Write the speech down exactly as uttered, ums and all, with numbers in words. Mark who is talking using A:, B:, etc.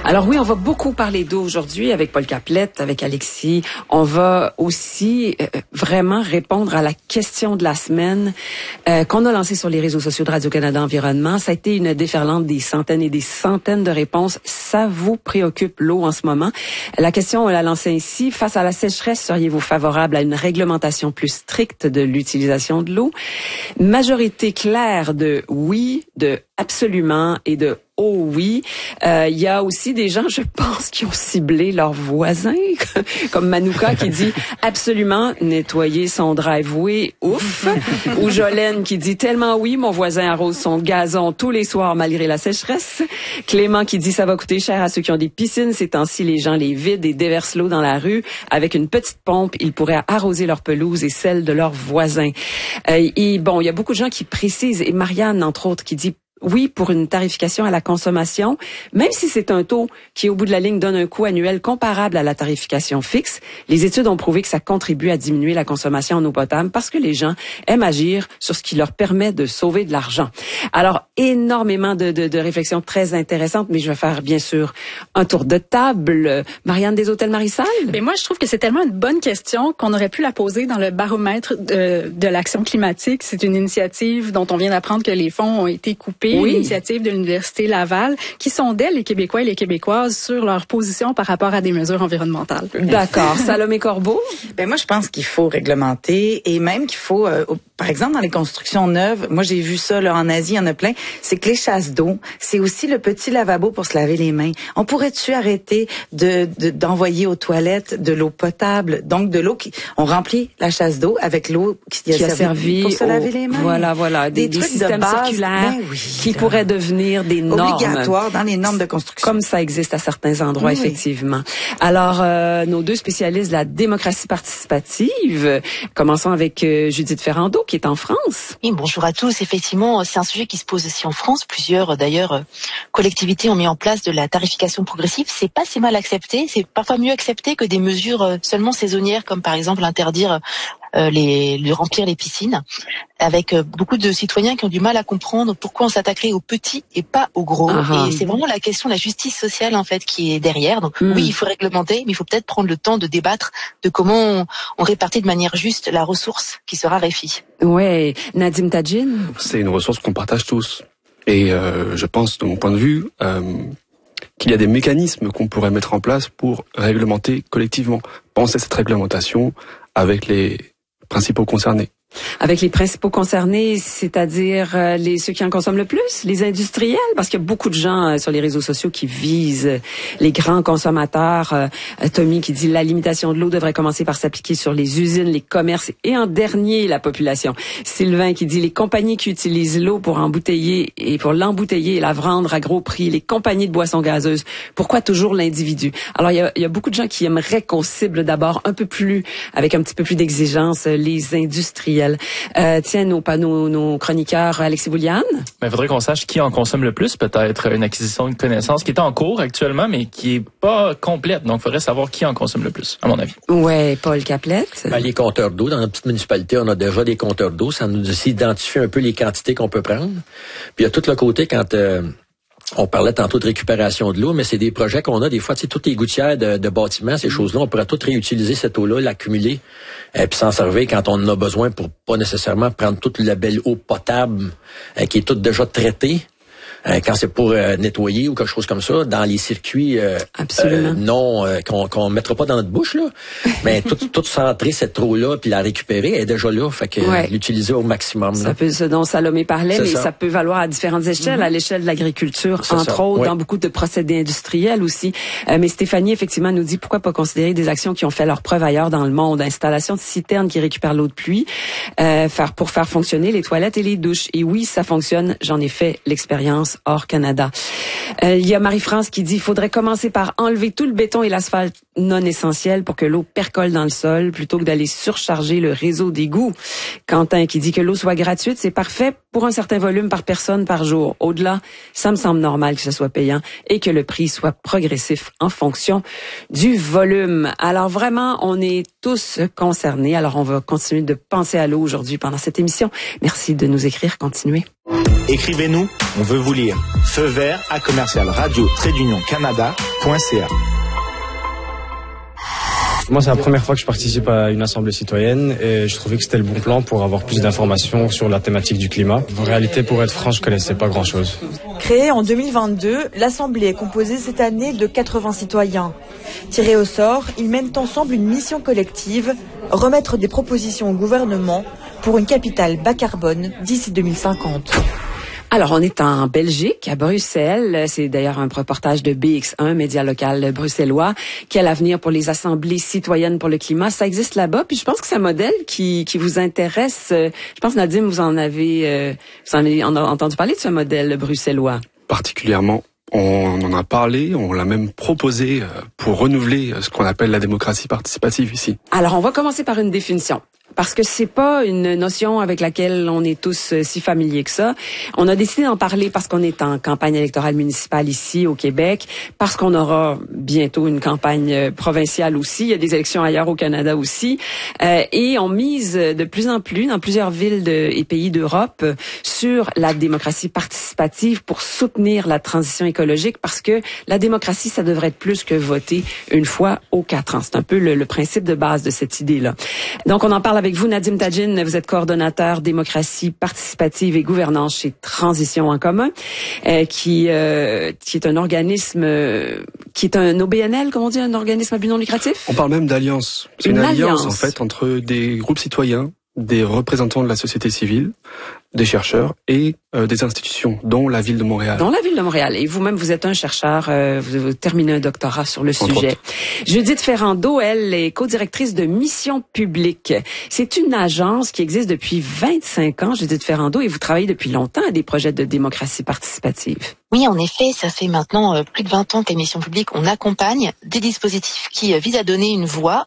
A: Alors oui, on va beaucoup parler d'eau aujourd'hui avec Paul Caplette, avec Alexis. On va aussi euh, vraiment répondre à la question de la semaine euh, qu'on a lancée sur les réseaux sociaux de Radio-Canada Environnement. Ça a été une déferlante des centaines et des centaines de réponses. Ça vous préoccupe l'eau en ce moment? La question, on l'a lancée ainsi. Face à la sécheresse, seriez-vous favorable à une réglementation plus stricte de l'utilisation de l'eau? Majorité claire de oui, de absolument et de oh oui. Euh, il y a aussi des gens, je pense, qui ont ciblé leurs voisins, comme Manouka qui dit absolument nettoyer son driveway, ouf. Ou Jolène qui dit tellement oui, mon voisin arrose son gazon tous les soirs malgré la sécheresse. Clément qui dit ça va coûter cher à ceux qui ont des piscines. Ces temps-ci, les gens les vident et déversent l'eau dans la rue. Avec une petite pompe, ils pourraient arroser leur pelouse et celle de leurs voisins. Euh, et bon, il y a beaucoup de gens qui précisent, et Marianne, entre autres, qui dit oui, pour une tarification à la consommation, même si c'est un taux qui, au bout de la ligne, donne un coût annuel comparable à la tarification fixe, les études ont prouvé que ça contribue à diminuer la consommation en eau potable parce que les gens aiment agir sur ce qui leur permet de sauver de l'argent. Alors, énormément de, de, de réflexions très intéressantes, mais je vais faire, bien sûr, un tour de table. Marianne des Hôtels Marie-Salle?
B: Ben moi, je trouve que c'est tellement une bonne question qu'on aurait pu la poser dans le baromètre de, de l'action climatique. C'est une initiative dont on vient d'apprendre que les fonds ont été coupés. Oui. Une initiative de l'Université Laval qui sondait les Québécois et les Québécoises sur leur position par rapport à des mesures environnementales.
A: D'accord. Salomé Corbeau?
C: Ben moi, je pense qu'il faut réglementer et même qu'il faut, euh, par exemple, dans les constructions neuves, moi j'ai vu ça là, en Asie, il y en a plein, c'est que les chasses d'eau, c'est aussi le petit lavabo pour se laver les mains. On pourrait-tu arrêter de, de d'envoyer aux toilettes de l'eau potable, donc de l'eau qui, on remplit la chasse d'eau avec l'eau qui,
A: qui a,
C: a servi,
A: servi
C: pour se
A: au,
C: laver les mains.
A: Voilà, voilà, des, des, des systèmes de base, circulaires ben oui, qui pourraient devenir des normes.
C: Obligatoires dans les normes de construction.
A: Comme ça existe à certains endroits, oui, effectivement. Alors, euh, nos deux spécialistes de la démocratie participative, commençons avec euh, Judith Ferrando, qui est en France.
D: Oui, bonjour à tous. Effectivement, c'est un sujet qui se pose aussi en France. Plusieurs, d'ailleurs, collectivités ont mis en place de la tarification progressive. C'est pas si mal accepté. C'est parfois mieux accepté que des mesures seulement saisonnières, comme par exemple interdire euh, les, de remplir les piscines, avec euh, beaucoup de citoyens qui ont du mal à comprendre pourquoi on s'attaquerait aux petits et pas aux gros. Uh-huh. Et c'est vraiment la question de la justice sociale, en fait, qui est derrière. Donc mm. oui, il faut réglementer, mais il faut peut-être prendre le temps de débattre de comment on, on répartit de manière juste la ressource qui se raréfie.
A: Ouais, Nadim Tadjine.
E: C'est une ressource qu'on partage tous. Et euh, je pense, de mon point de vue, euh, qu'il y a des mécanismes qu'on pourrait mettre en place pour réglementer collectivement. Penser cette réglementation avec les principaux concernés.
A: Avec les principaux concernés, c'est-à-dire euh, les ceux qui en consomment le plus, les industriels, parce qu'il y a beaucoup de gens euh, sur les réseaux sociaux qui visent euh, les grands consommateurs. Euh, Tommy qui dit la limitation de l'eau devrait commencer par s'appliquer sur les usines, les commerces et en dernier la population. Sylvain qui dit les compagnies qui utilisent l'eau pour embouteiller et pour l'embouteiller et la vendre à gros prix, les compagnies de boissons gazeuses. Pourquoi toujours l'individu? Alors il y a, il y a beaucoup de gens qui aimeraient qu'on cible d'abord un peu plus, avec un petit peu plus d'exigence, les industriels. Euh, tiens, nos, nos, nos chroniqueurs, Alexis Bouliane.
F: Ben, il faudrait qu'on sache qui en consomme le plus. Peut-être une acquisition de connaissances qui est en cours actuellement, mais qui est pas complète. Donc, il faudrait savoir qui en consomme le plus, à mon avis.
A: Ouais, Paul Caplette.
G: Ben, les compteurs d'eau. Dans notre petite municipalité, on a déjà des compteurs d'eau. Ça nous identifie un peu les quantités qu'on peut prendre. Puis, il y a tout le côté quand... Euh, on parlait tantôt de récupération de l'eau, mais c'est des projets qu'on a des fois, tu sais, toutes les gouttières de, de bâtiments, ces choses-là, on pourrait toutes réutiliser cette eau-là, l'accumuler, et puis s'en servir quand on en a besoin pour pas nécessairement prendre toute la belle eau potable euh, qui est toute déjà traitée. Euh, quand c'est pour euh, nettoyer ou quelque chose comme ça, dans les circuits euh, euh, non euh, qu'on qu'on mettra pas dans notre bouche là, mais tout tout centrer cette eau-là puis la récupérer elle est déjà là, fait que ouais. l'utiliser au maximum.
A: Ça
G: là.
A: peut ce dont Salomé parlait,
G: c'est
A: mais ça.
G: ça
A: peut valoir à différentes échelles, mm-hmm. à l'échelle de l'agriculture c'est entre ça. autres, ouais. dans beaucoup de procédés industriels aussi. Euh, mais Stéphanie effectivement nous dit pourquoi pas considérer des actions qui ont fait leur preuve ailleurs dans le monde, installation de citernes qui récupèrent l'eau de pluie, euh, faire pour faire fonctionner les toilettes et les douches. Et oui, ça fonctionne. J'en ai fait l'expérience hors Canada. Euh, il y a Marie-France qui dit il faudrait commencer par enlever tout le béton et l'asphalte non essentiel pour que l'eau percole dans le sol plutôt que d'aller surcharger le réseau d'égouts. Quentin qui dit que l'eau soit gratuite, c'est parfait pour un certain volume par personne par jour. Au-delà, ça me semble normal que ce soit payant et que le prix soit progressif en fonction du volume. Alors vraiment, on est tous concernés. Alors on va continuer de penser à l'eau aujourd'hui pendant cette émission. Merci de nous écrire. Continuez.
H: Écrivez-nous, on veut vous lire. Feu vert à commercial radio trait d'union canada point c a.
I: Moi, c'est la première fois que je participe à une assemblée citoyenne et je trouvais que c'était le bon plan pour avoir plus d'informations sur la thématique du climat. En réalité, pour être franc, je connaissais pas grand-chose.
J: Créée en deux mille vingt-deux, l'Assemblée est composée cette année de quatre-vingts citoyens. Tirés au sort, ils mènent ensemble une mission collective, remettre des propositions au gouvernement pour une capitale bas carbone d'ici deux mille cinquante.
A: Alors, on est en Belgique, à Bruxelles. C'est d'ailleurs un reportage de B X un, média local bruxellois. Quel avenir pour les assemblées citoyennes pour le climat? Ça existe là-bas. Puis je pense que c'est un modèle qui, qui vous intéresse. Je pense, Nadim, vous en avez, vous en avez entendu parler de ce modèle bruxellois.
E: Particulièrement. On en a parlé, on l'a même proposé pour renouveler ce qu'on appelle la démocratie participative ici.
A: Alors, on va commencer par une définition. Parce que c'est pas une notion avec laquelle on est tous si familiers que ça. On a décidé d'en parler parce qu'on est en campagne électorale municipale ici au Québec, parce qu'on aura bientôt une campagne provinciale aussi. Il y a des élections ailleurs au Canada aussi. Euh, et on mise de plus en plus dans plusieurs villes de, et pays d'Europe sur la démocratie participative pour soutenir la transition écologique, parce que la démocratie, ça devrait être plus que voter une fois aux quatre ans. C'est un peu le, le principe de base de cette idée-là. Donc, on en parle avec vous, Nadim Tadjine. Vous êtes coordonnateur démocratie participative et gouvernance chez Transition en commun, euh, qui euh, qui est un organisme euh, qui est un O B N L, comme on dit, un organisme à but non lucratif.
E: On parle même d'alliance. C'est une, une alliance, alliance en fait entre des groupes citoyens, des représentants de la société civile, des chercheurs et euh, des institutions, dont la Ville de Montréal.
A: Dont la Ville de Montréal. Et vous-même, vous êtes un chercheur, euh, vous, vous terminez un doctorat sur le
E: Entre
A: sujet.
E: autres.
A: Judith Ferrando, elle est co-directrice de Mission Publique. C'est une agence qui existe depuis vingt-cinq ans, Judith Ferrando, et vous travaillez depuis longtemps à des projets de démocratie participative.
D: Oui, en effet, ça fait maintenant euh, plus de vingt ans qu'à Mission Publique, on accompagne des dispositifs qui euh, visent à donner une voix